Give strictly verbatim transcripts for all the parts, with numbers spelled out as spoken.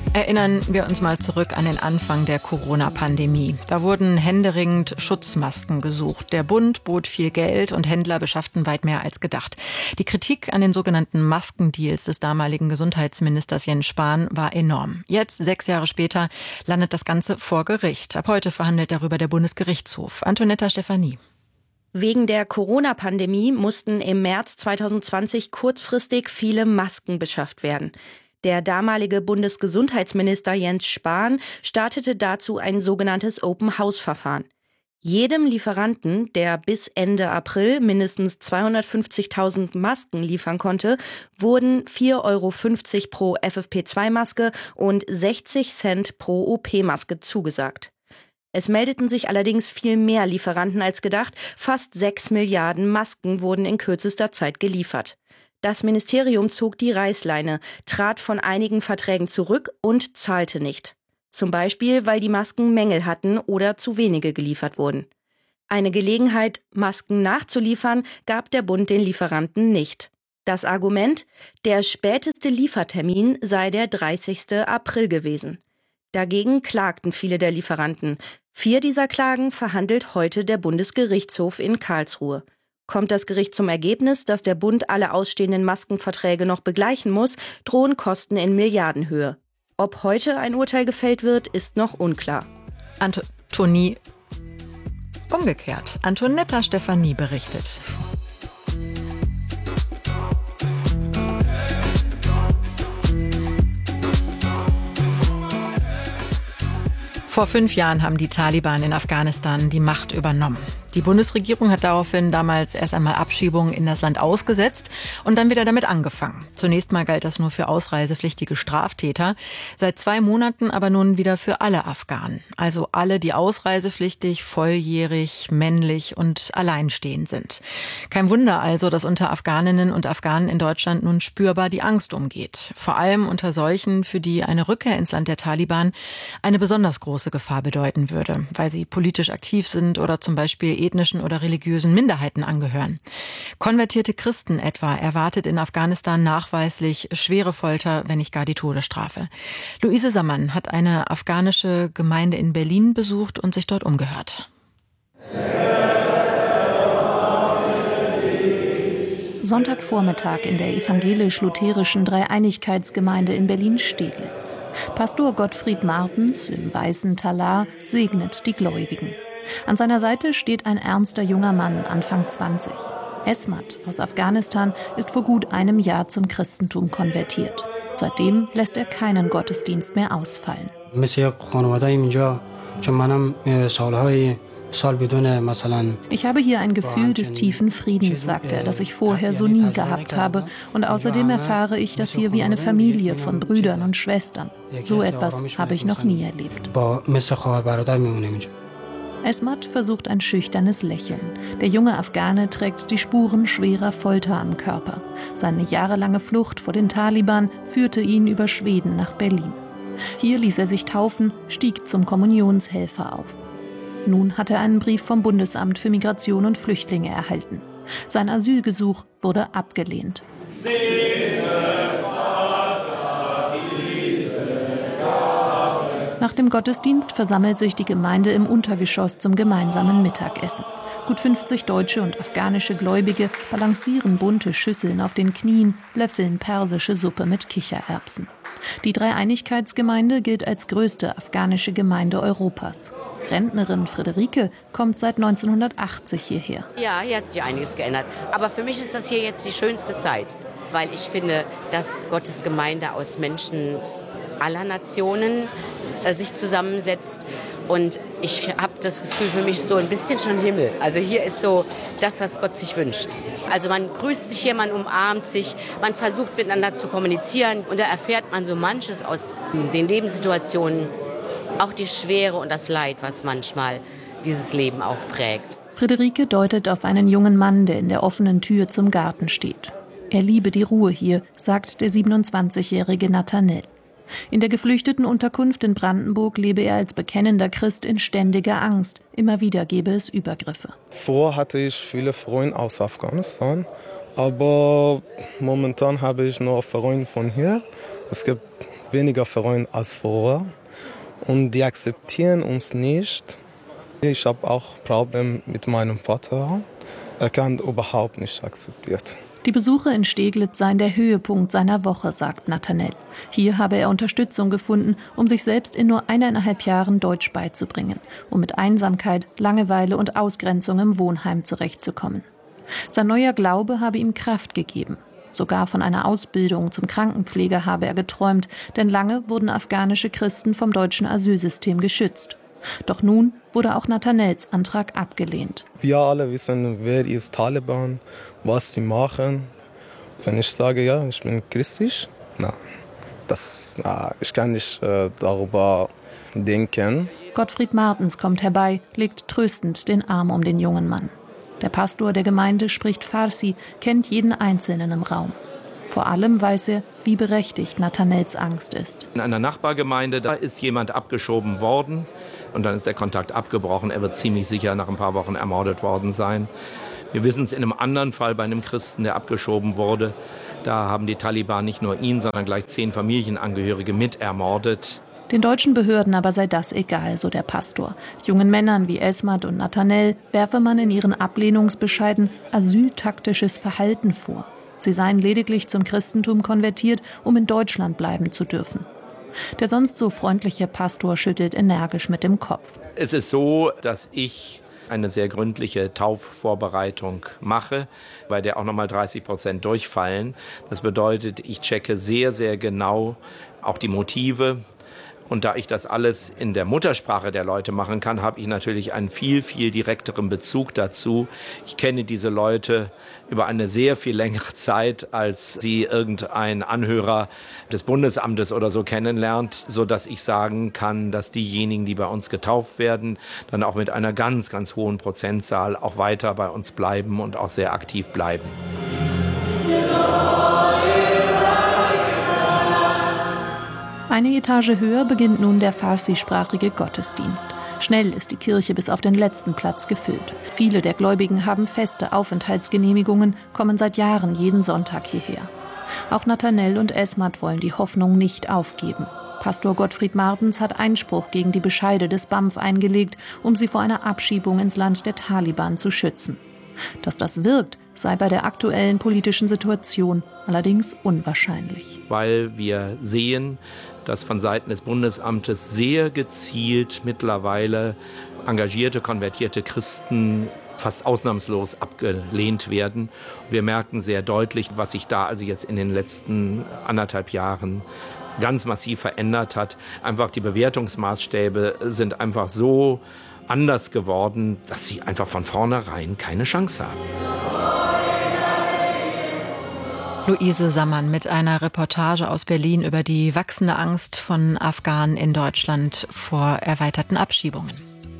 Erinnern wir uns mal zurück an den Anfang der Corona-Pandemie. Da wurden händeringend Schutzmasken gesucht. Der Bund bot viel Geld und Händler beschafften weit mehr als gedacht. Die Kritik an den sogenannten Maskendeals des damaligen Gesundheitsministers Jens Spahn war enorm. Jetzt, sechs Jahre später, landet das Ganze vor Gericht. Ab heute verhandelt darüber der Bundesgerichtshof. Antonetta Stefanie. Wegen der Corona-Pandemie mussten im März zweitausendzwanzig kurzfristig viele Masken beschafft werden. Der damalige Bundesgesundheitsminister Jens Spahn startete dazu ein sogenanntes Open-House-Verfahren. Jedem Lieferanten, der bis Ende April mindestens zweihundertfünfzigtausend Masken liefern konnte, wurden vier Euro fünfzig pro F F P zwei Maske und sechzig Cent pro O P-Maske zugesagt. Es meldeten sich allerdings viel mehr Lieferanten als gedacht. Fast sechs Milliarden Masken wurden in kürzester Zeit geliefert. Das Ministerium zog die Reißleine, trat von einigen Verträgen zurück und zahlte nicht. Zum Beispiel, weil die Masken Mängel hatten oder zu wenige geliefert wurden. Eine Gelegenheit, Masken nachzuliefern, gab der Bund den Lieferanten nicht. Das Argument: der späteste Liefertermin sei der dreißigste April gewesen. Dagegen klagten viele der Lieferanten. Vier dieser Klagen verhandelt heute der Bundesgerichtshof in Karlsruhe. Kommt das Gericht zum Ergebnis, dass der Bund alle ausstehenden Maskenverträge noch begleichen muss, drohen Kosten in Milliardenhöhe. Ob heute ein Urteil gefällt wird, ist noch unklar. Antonie, umgekehrt. Antonetta Stefanie berichtet. Vor fünf Jahren haben die Taliban in Afghanistan die Macht übernommen. Die Bundesregierung hat daraufhin damals erst einmal Abschiebungen in das Land ausgesetzt und dann wieder damit angefangen. Zunächst mal galt das nur für ausreisepflichtige Straftäter, seit zwei Monaten aber nun wieder für alle Afghanen. Also alle, die ausreisepflichtig, volljährig, männlich und alleinstehend sind. Kein Wunder also, dass unter Afghaninnen und Afghanen in Deutschland nun spürbar die Angst umgeht. Vor allem unter solchen, für die eine Rückkehr ins Land der Taliban eine besonders große Gefahr bedeuten würde, weil sie politisch aktiv sind oder zum Beispiel ethnischen oder religiösen Minderheiten angehören. Konvertierte Christen etwa erwartet in Afghanistan nachweislich schwere Folter, wenn nicht gar die Todesstrafe. Luise Sammann hat eine afghanische Gemeinde in Berlin besucht und sich dort umgehört. Sonntagvormittag in der evangelisch-lutherischen Dreieinigkeitsgemeinde in Berlin-Steglitz. Pastor Gottfried Martens im weißen Talar segnet die Gläubigen. An seiner Seite steht ein ernster junger Mann, Anfang zwanzig. Esmat aus Afghanistan ist vor gut einem Jahr zum Christentum konvertiert. Seitdem lässt er keinen Gottesdienst mehr ausfallen. Ich habe hier ein Gefühl des tiefen Friedens, sagt er, das ich vorher so nie gehabt habe. Und außerdem erfahre ich das hier wie eine Familie von Brüdern und Schwestern. So etwas habe ich noch nie erlebt. Esmat versucht ein schüchternes Lächeln. Der junge Afghane trägt die Spuren schwerer Folter am Körper. Seine jahrelange Flucht vor den Taliban führte ihn über Schweden nach Berlin. Hier ließ er sich taufen, stieg zum Kommunionshelfer auf. Nun hat er einen Brief vom Bundesamt für Migration und Flüchtlinge erhalten. Sein Asylgesuch wurde abgelehnt. Nach dem Gottesdienst versammelt sich die Gemeinde im Untergeschoss zum gemeinsamen Mittagessen. Gut fünfzig deutsche und afghanische Gläubige balancieren bunte Schüsseln auf den Knien, löffeln persische Suppe mit Kichererbsen. Die Dreieinigkeitsgemeinde gilt als größte afghanische Gemeinde Europas. Rentnerin Friederike kommt seit neunzehnhundertachtzig hierher. Ja, hier hat sich einiges geändert. Aber für mich ist das hier jetzt die schönste Zeit, weil ich finde, dass Gottes Gemeinde aus Menschen aller Nationen äh, sich zusammensetzt. Und ich habe das Gefühl, für mich so ein bisschen schon Himmel. Also hier ist so das, was Gott sich wünscht. Also man grüßt sich hier, man umarmt sich, man versucht miteinander zu kommunizieren. Und da erfährt man so manches aus den Lebenssituationen, auch die Schwere und das Leid, was manchmal dieses Leben auch prägt. Friederike deutet auf einen jungen Mann, der in der offenen Tür zum Garten steht. Er liebe die Ruhe hier, sagt der siebenundzwanzigjährige Nathanael. In der geflüchteten Unterkunft in Brandenburg lebe er als bekennender Christ in ständiger Angst. Immer wieder gebe es Übergriffe. Vorher hatte ich viele Freunde aus Afghanistan, aber momentan habe ich nur Freunde von hier. Es gibt weniger Freunde als vorher und die akzeptieren uns nicht. Ich habe auch Probleme mit meinem Vater. Er kann überhaupt nicht akzeptieren. Die Besuche in Steglitz seien der Höhepunkt seiner Woche, sagt Nathanael. Hier habe er Unterstützung gefunden, um sich selbst in nur eineinhalb Jahren Deutsch beizubringen, um mit Einsamkeit, Langeweile und Ausgrenzung im Wohnheim zurechtzukommen. Sein neuer Glaube habe ihm Kraft gegeben. Sogar von einer Ausbildung zum Krankenpfleger habe er geträumt, denn lange wurden afghanische Christen vom deutschen Asylsystem geschützt. Doch nun wurde auch Nathanaels Antrag abgelehnt. Wir alle wissen, wer ist Taliban, was sie machen. Wenn ich sage, ja, ich bin christlich, na, das, na, ich kann nicht äh, darüber denken. Gottfried Martens kommt herbei, legt tröstend den Arm um den jungen Mann. Der Pastor der Gemeinde spricht Farsi, kennt jeden Einzelnen im Raum. Vor allem weiß er, wie berechtigt Nathanaels Angst ist. In einer Nachbargemeinde, da ist jemand abgeschoben worden und dann ist der Kontakt abgebrochen. Er wird ziemlich sicher nach ein paar Wochen ermordet worden sein. Wir wissen es in einem anderen Fall bei einem Christen, der abgeschoben wurde. Da haben die Taliban nicht nur ihn, sondern gleich zehn Familienangehörige mit ermordet. Den deutschen Behörden aber sei das egal, so der Pastor. Jungen Männern wie Esmat und Nathanael werfe man in ihren Ablehnungsbescheiden asyltaktisches Verhalten vor. Sie seien lediglich zum Christentum konvertiert, um in Deutschland bleiben zu dürfen. Der sonst so freundliche Pastor schüttelt energisch mit dem Kopf. Es ist so, dass ich eine sehr gründliche Taufvorbereitung mache, bei der auch nochmal dreißig Prozent durchfallen. Das bedeutet, ich checke sehr, sehr genau auch die Motive. Und da ich das alles in der Muttersprache der Leute machen kann, habe ich natürlich einen viel, viel direkteren Bezug dazu. Ich kenne diese Leute über eine sehr viel längere Zeit, als sie irgendein Anhörer des Bundesamtes oder so kennenlernt, sodass ich sagen kann, dass diejenigen, die bei uns getauft werden, dann auch mit einer ganz, ganz hohen Prozentzahl auch weiter bei uns bleiben und auch sehr aktiv bleiben. Eine Etage höher beginnt nun der farsi-sprachige Gottesdienst. Schnell ist die Kirche bis auf den letzten Platz gefüllt. Viele der Gläubigen haben feste Aufenthaltsgenehmigungen, kommen seit Jahren jeden Sonntag hierher. Auch Nathanael und Esmat wollen die Hoffnung nicht aufgeben. Pastor Gottfried Martens hat Einspruch gegen die Bescheide des B A M F eingelegt, um sie vor einer Abschiebung ins Land der Taliban zu schützen. Dass das wirkt, sei bei der aktuellen politischen Situation allerdings unwahrscheinlich. Weil wir sehen, dass von Seiten des Bundesamtes sehr gezielt mittlerweile engagierte, konvertierte Christen fast ausnahmslos abgelehnt werden. Wir merken sehr deutlich, was sich da also jetzt in den letzten anderthalb Jahren ganz massiv verändert hat. Einfach die Bewertungsmaßstäbe sind einfach so anders geworden, dass sie einfach von vornherein keine Chance haben. Luise Sammann mit einer Reportage aus Berlin über die wachsende Angst von Afghanen in Deutschland vor erweiterten Abschiebungen.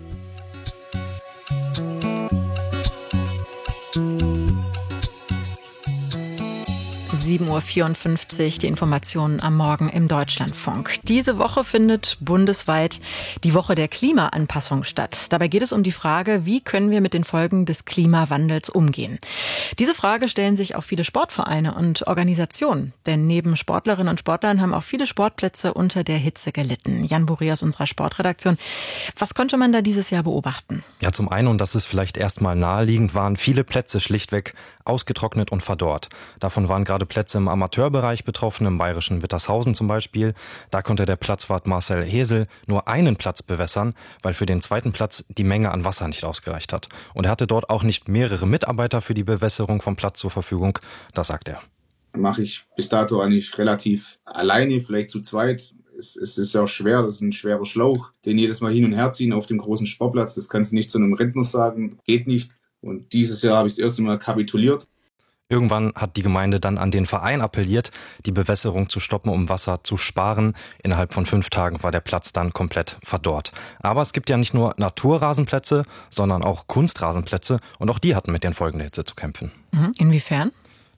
sieben Uhr vierundfünfzig, die Informationen am Morgen im Deutschlandfunk. Diese Woche findet bundesweit die Woche der Klimaanpassung statt. Dabei geht es um die Frage, wie können wir mit den Folgen des Klimawandels umgehen? Diese Frage stellen sich auch viele Sportvereine und Organisationen. Denn neben Sportlerinnen und Sportlern haben auch viele Sportplätze unter der Hitze gelitten. Jan Boré aus unserer Sportredaktion. Was konnte man da dieses Jahr beobachten? Ja, zum einen, und das ist vielleicht erstmal naheliegend, waren viele Plätze schlichtweg ausgetrocknet und verdorrt. Davon waren gerade Plätze im Amateurbereich betroffen, im bayerischen Wittershausen zum Beispiel. Da konnte der Platzwart Marcel Hesel nur einen Platz bewässern, weil für den zweiten Platz die Menge an Wasser nicht ausgereicht hat. Und er hatte dort auch nicht mehrere Mitarbeiter für die Bewässerung vom Platz zur Verfügung. Das sagt er. Mache ich bis dato eigentlich relativ alleine, vielleicht zu zweit. Es, es ist ja auch schwer, das ist ein schwerer Schlauch, den jedes Mal hin und her ziehen auf dem großen Sportplatz. Das kannst du nicht zu einem Rentner sagen, geht nicht. Und dieses Jahr habe ich das erste Mal kapituliert. Irgendwann hat die Gemeinde dann an den Verein appelliert, die Bewässerung zu stoppen, um Wasser zu sparen. Innerhalb von fünf Tagen war der Platz dann komplett verdorrt. Aber es gibt ja nicht nur Naturrasenplätze, sondern auch Kunstrasenplätze. Und auch die hatten mit den Folgen der Hitze zu kämpfen. Inwiefern?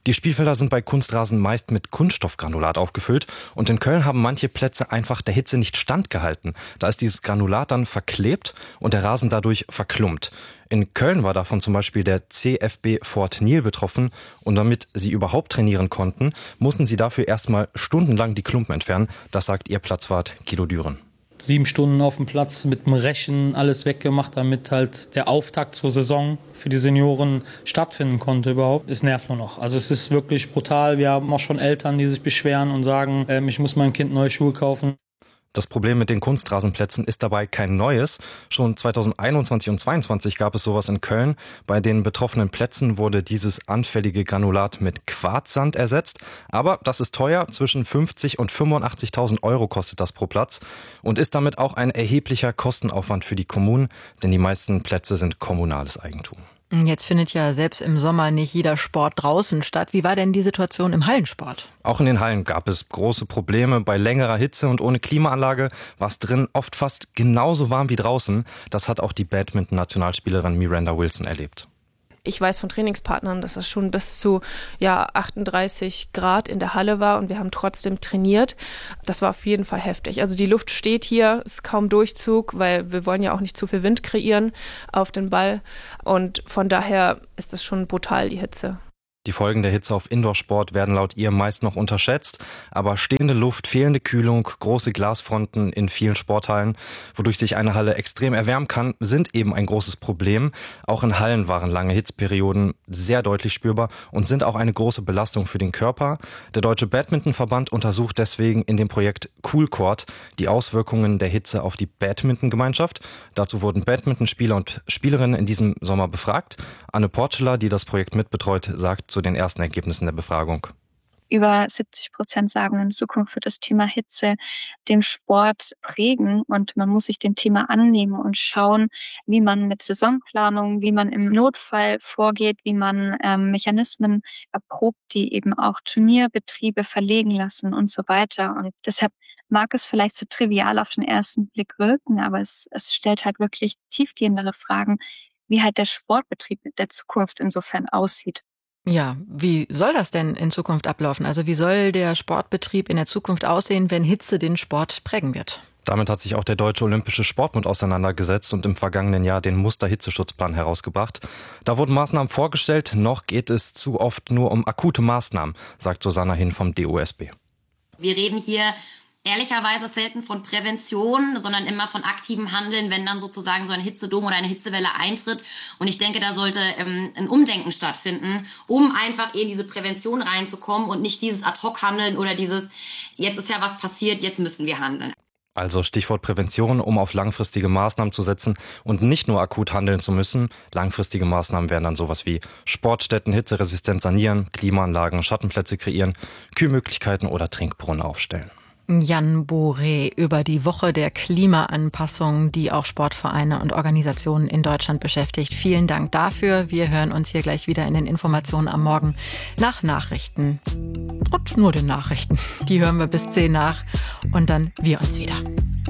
Die Spielfelder sind bei Kunstrasen meist mit Kunststoffgranulat aufgefüllt und in Köln haben manche Plätze einfach der Hitze nicht standgehalten. Da ist dieses Granulat dann verklebt und der Rasen dadurch verklumpt. In Köln war davon zum Beispiel der C F B Fort Nil betroffen und damit sie überhaupt trainieren konnten, mussten sie dafür erstmal stundenlang die Klumpen entfernen. Das sagt ihr Platzwart Guido Düren. Sieben Stunden auf dem Platz mit dem Rechen alles weggemacht, damit halt der Auftakt zur Saison für die Senioren stattfinden konnte überhaupt. Es nervt nur noch. Also es ist wirklich brutal. Wir haben auch schon Eltern, die sich beschweren und sagen, äh, ich muss meinem Kind neue Schuhe kaufen. Das Problem mit den Kunstrasenplätzen ist dabei kein neues. Schon zweitausendeinundzwanzig und zweitausendzweiundzwanzig gab es sowas in Köln. Bei den betroffenen Plätzen wurde dieses anfällige Granulat mit Quarzsand ersetzt. Aber das ist teuer. Zwischen fünfzig und fünfundachtzigtausend Euro kostet das pro Platz und ist damit auch ein erheblicher Kostenaufwand für die Kommunen, denn die meisten Plätze sind kommunales Eigentum. Jetzt findet ja selbst im Sommer nicht jeder Sport draußen statt. Wie war denn die Situation im Hallensport? Auch in den Hallen gab es große Probleme. Bei längerer Hitze und ohne Klimaanlage war es drin oft fast genauso warm wie draußen. Das hat auch die Badminton-Nationalspielerin Miranda Wilson erlebt. Ich weiß von Trainingspartnern, dass es schon bis zu ja, achtunddreißig Grad in der Halle war und wir haben trotzdem trainiert. Das war auf jeden Fall heftig. Also die Luft steht hier, ist kaum Durchzug, weil wir wollen ja auch nicht zu viel Wind kreieren auf den Ball. Und von daher ist es schon brutal, die Hitze. Die Folgen der Hitze auf Indoorsport werden laut ihr meist noch unterschätzt, aber stehende Luft, fehlende Kühlung, große Glasfronten in vielen Sporthallen, wodurch sich eine Halle extrem erwärmen kann, sind eben ein großes Problem. Auch in Hallen waren lange Hitzperioden sehr deutlich spürbar und sind auch eine große Belastung für den Körper. Der Deutsche Badmintonverband untersucht deswegen in dem Projekt Cool Court die Auswirkungen der Hitze auf die Badmintongemeinschaft. Dazu wurden Badmintonspieler und Spielerinnen in diesem Sommer befragt. Anne Portscheler, die das Projekt mitbetreut, sagt zu den ersten Ergebnissen der Befragung. Über siebzig Prozent sagen, in Zukunft wird das Thema Hitze den Sport prägen und man muss sich dem Thema annehmen und schauen, wie man mit Saisonplanung, wie man im Notfall vorgeht, wie man ähm, Mechanismen erprobt, die eben auch Turnierbetriebe verlegen lassen und so weiter. Und deshalb mag es vielleicht so trivial auf den ersten Blick wirken, aber es, es stellt halt wirklich tiefgehendere Fragen, wie halt der Sportbetrieb der Zukunft insofern aussieht. Ja, wie soll das denn in Zukunft ablaufen? Also wie soll der Sportbetrieb in der Zukunft aussehen, wenn Hitze den Sport prägen wird? Damit hat sich auch der Deutsche Olympische Sportbund auseinandergesetzt und im vergangenen Jahr den Muster-Hitzeschutzplan herausgebracht. Da wurden Maßnahmen vorgestellt, noch geht es zu oft nur um akute Maßnahmen, sagt Susanna Hin vom D O S B. Wir reden hier ehrlicherweise selten von Prävention, sondern immer von aktivem Handeln, wenn dann sozusagen so ein Hitzedom oder eine Hitzewelle eintritt. Und ich denke, da sollte ähm, ein Umdenken stattfinden, um einfach in diese Prävention reinzukommen und nicht dieses Ad-Hoc-Handeln oder dieses, jetzt ist ja was passiert, jetzt müssen wir handeln. Also Stichwort Prävention, um auf langfristige Maßnahmen zu setzen und nicht nur akut handeln zu müssen. Langfristige Maßnahmen wären dann sowas wie Sportstätten hitzeresistent sanieren, Klimaanlagen, Schattenplätze kreieren, Kühlmöglichkeiten oder Trinkbrunnen aufstellen. Jan Boré über die Woche der Klimaanpassung, die auch Sportvereine und Organisationen in Deutschland beschäftigt. Vielen Dank dafür. Wir hören uns hier gleich wieder in den Informationen am Morgen nach Nachrichten. Und nur den Nachrichten. Die hören wir bis zehn nach und dann wir uns wieder.